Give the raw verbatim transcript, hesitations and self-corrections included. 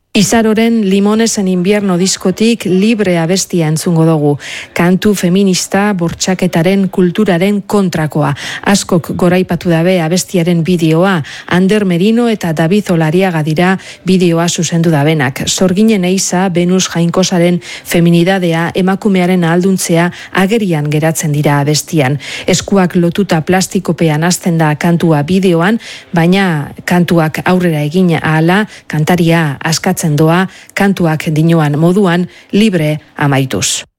Izaroren Limones en invierno diskotik libre abestia entzungo dugu. Kantu feminista bortxaketaren kulturaren kontrakoa. Askok goraipatu dabe abestiaren bideoa. Ander Merino eta David Olariaga dira bideoa zuzendu dabenak. Sorginen eiza, Venus Jainkosaren feminidadea, emakumearen ahalduntzea agerian geratzen dira abestian. Eskuak lotuta plastikopean hasten da kantua bideoan, baina kantuak aurrera egin ahala, kantaria askatzen doa, kantuak dinoan moduan libre amaituz.